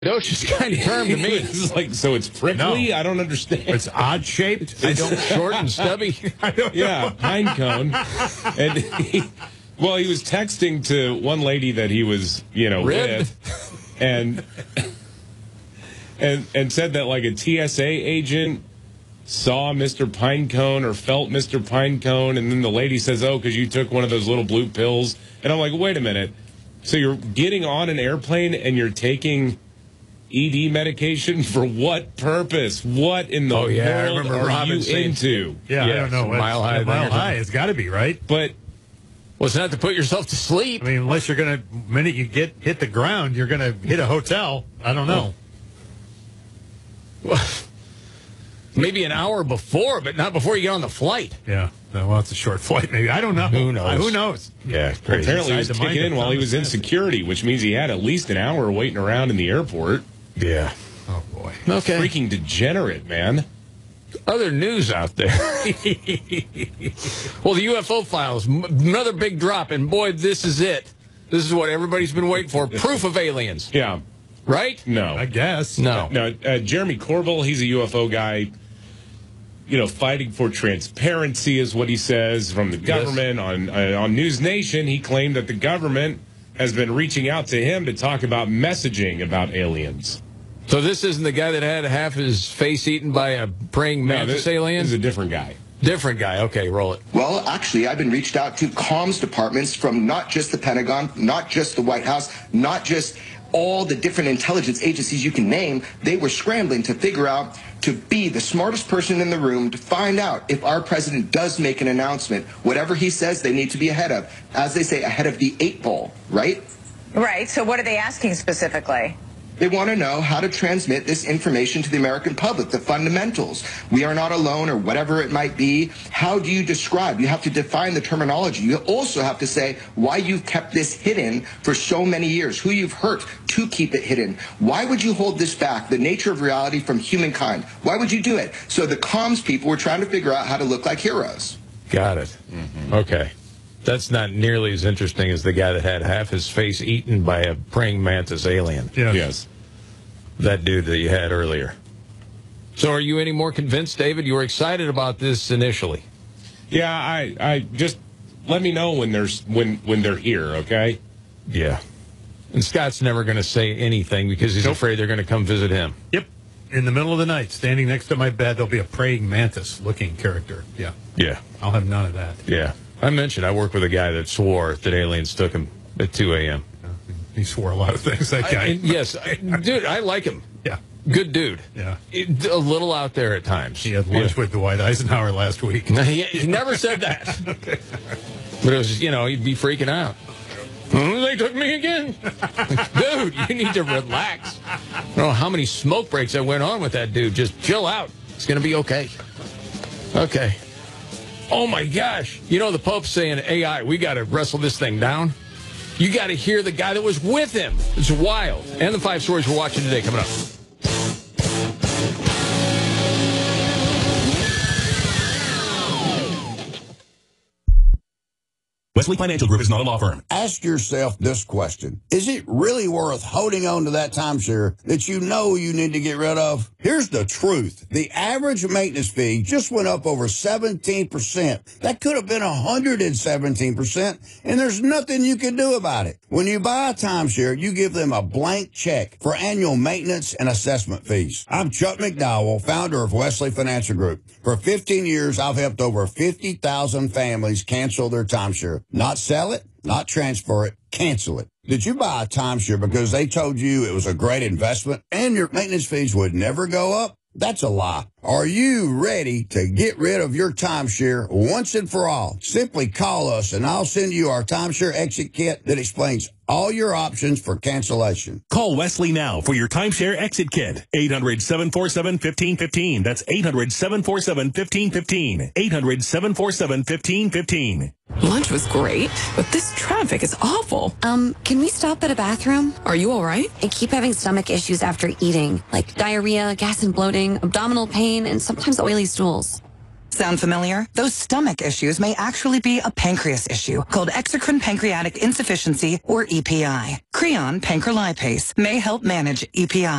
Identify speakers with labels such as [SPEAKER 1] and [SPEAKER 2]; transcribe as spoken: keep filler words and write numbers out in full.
[SPEAKER 1] Ocious kind of term to me.
[SPEAKER 2] It's like, so it's prickly?
[SPEAKER 3] No.
[SPEAKER 2] I don't understand.
[SPEAKER 3] It's odd shaped.
[SPEAKER 1] I don't short and stubby.
[SPEAKER 3] I don't
[SPEAKER 2] Yeah,
[SPEAKER 3] know.
[SPEAKER 2] pine cone. And he, well, he was texting to one lady that he was, you know,
[SPEAKER 1] Red?
[SPEAKER 2] with, and and and said that like a T S A agent saw Mister Pinecone or felt Mister Pinecone, and then the lady says, "Oh, because you took one of those little blue pills." And I'm like, "Wait a minute. So you're getting on an airplane and you're taking E D medication for what purpose? What in the
[SPEAKER 3] Oh, yeah, I
[SPEAKER 2] world
[SPEAKER 3] remember
[SPEAKER 2] are
[SPEAKER 3] Robin
[SPEAKER 2] you
[SPEAKER 3] saying-
[SPEAKER 2] into?"
[SPEAKER 3] Yeah,
[SPEAKER 1] Yeah,
[SPEAKER 3] I don't know.
[SPEAKER 1] some mile high
[SPEAKER 3] Yeah, mile
[SPEAKER 1] thing or
[SPEAKER 3] high. It's got to be, right?
[SPEAKER 2] But
[SPEAKER 1] Well, it's not to put yourself to sleep.
[SPEAKER 3] I mean, unless you're going to, minute you get hit the ground, you're going to hit a hotel. I don't know.
[SPEAKER 1] Maybe an hour before, but not before you get on the flight.
[SPEAKER 3] Yeah. No, well, it's a short flight, maybe. I don't know.
[SPEAKER 1] Who knows?
[SPEAKER 3] Uh, who knows?
[SPEAKER 1] Yeah, crazy.
[SPEAKER 2] apparently he was
[SPEAKER 3] Inside the mind
[SPEAKER 2] kicking in
[SPEAKER 3] of
[SPEAKER 2] while he was in
[SPEAKER 3] Thomas Edison.
[SPEAKER 2] security, which means he had at least an hour waiting around in the airport.
[SPEAKER 1] Yeah.
[SPEAKER 3] Oh, boy.
[SPEAKER 1] Okay.
[SPEAKER 2] Freaking degenerate, man.
[SPEAKER 1] Other news out there. Well, the U F O files, m- another big drop, and boy, this is it. This is what everybody's been waiting for. Proof of aliens,
[SPEAKER 2] Yeah.
[SPEAKER 1] right?
[SPEAKER 2] No.
[SPEAKER 3] I guess.
[SPEAKER 1] No.
[SPEAKER 2] No, uh, Jeremy Corbell, he's a U F O guy, you know, fighting for transparency is what he says from the government. On uh, on News Nation, he claimed that the government has been reaching out to him to talk about messaging about aliens.
[SPEAKER 1] So this isn't the guy that had half his face eaten by a praying
[SPEAKER 2] No,
[SPEAKER 1] mantis
[SPEAKER 2] this,
[SPEAKER 1] alien?
[SPEAKER 2] this is a different guy.
[SPEAKER 1] Different guy. Okay, roll it.
[SPEAKER 4] Well, actually, I've been reached out to comms departments from not just the Pentagon, not just the White House, not just all the different intelligence agencies you can name. They were scrambling to figure out, to be the smartest person in the room, to find out if our president does make an announcement. Whatever he says, they need to be ahead of. As they say, ahead of the eight ball, right?
[SPEAKER 5] Right. So what are they asking specifically?
[SPEAKER 4] They want to know how to transmit this information to the American public, the fundamentals. We are not alone, or whatever it might be. How do you describe? You have to define the terminology. You also have to say why you've kept this hidden for so many years, who you've hurt to keep it hidden. Why would you hold this back, the nature of reality from humankind? Why would you do it? So the comms people were trying to figure out how to look like heroes.
[SPEAKER 1] Got it. Mm-hmm. Okay. That's not nearly as interesting as the guy that had half his face eaten by a praying mantis alien.
[SPEAKER 3] Yes.
[SPEAKER 2] Yes.
[SPEAKER 1] That dude that you had earlier. So are you any more convinced, David? You were excited about this initially.
[SPEAKER 2] Yeah, I, I just let me know when there's when when they're here, okay?
[SPEAKER 1] Yeah. And Scott's never going to say anything because he's
[SPEAKER 3] Nope.
[SPEAKER 1] afraid they're going to come visit him.
[SPEAKER 3] Yep. In the middle of the night, standing next to my bed, there'll be a praying mantis-looking character. Yeah.
[SPEAKER 1] Yeah.
[SPEAKER 3] I'll have none of that.
[SPEAKER 1] Yeah. I mentioned I work with a guy that swore that aliens took him at two a.m.
[SPEAKER 3] He swore a lot of things, that guy.
[SPEAKER 1] I- and yes, I, dude, I like him.
[SPEAKER 3] Yeah.
[SPEAKER 1] Good dude.
[SPEAKER 3] Yeah.
[SPEAKER 1] It- a little out there at times.
[SPEAKER 3] He had lunch
[SPEAKER 1] Yeah.
[SPEAKER 3] with Dwight Eisenhower last week.
[SPEAKER 1] he, he never said that.
[SPEAKER 3] Okay.
[SPEAKER 1] But it was, you know, he'd be freaking out. Oh, they took me again. Dude, you need to relax. I don't know how many smoke breaks that went on with that dude. Just chill out. It's going to be okay. Okay. Oh, my gosh. You know, the Pope's saying, A I, we got to wrestle this thing down. You got to hear the guy that was with him. It's wild. And the five stories we're watching today coming up.
[SPEAKER 6] Wesley Financial Group is not a law firm.
[SPEAKER 7] Ask yourself this question. Is it really worth holding on to that timeshare that you know you need to get rid of? Here's the truth. The average maintenance fee just went up over seventeen percent. That could have been one hundred seventeen percent, and there's nothing you can do about it. When you buy a timeshare, you give them a blank check for annual maintenance and assessment fees. I'm Chuck McDowell, founder of Wesley Financial Group. For fifteen years, I've helped over fifty thousand families cancel their timeshare. Not sell it, not transfer it, cancel it. Did you buy a timeshare because they told you it was a great investment and your maintenance fees would never go up? That's a lie. Are you ready to get rid of your timeshare once and for all? Simply call us and I'll send you our timeshare exit kit that explains all your options for cancellation.
[SPEAKER 6] Call Wesley now for your timeshare exit kit. eight hundred, seven four seven, one five one five. That's eight hundred, seven four seven, one five one five. eight hundred, seven four seven, one five one five.
[SPEAKER 8] Lunch was great, but this traffic is awful.
[SPEAKER 9] Um, can we stop at a bathroom?
[SPEAKER 8] Are you all right?
[SPEAKER 9] I keep having stomach issues after eating, like diarrhea, gas and bloating, abdominal pain, and sometimes oily stools.
[SPEAKER 10] Sound familiar? Those stomach issues may actually be a pancreas issue called exocrine pancreatic insufficiency, or E P I. Creon pancrelipase may help manage E P I.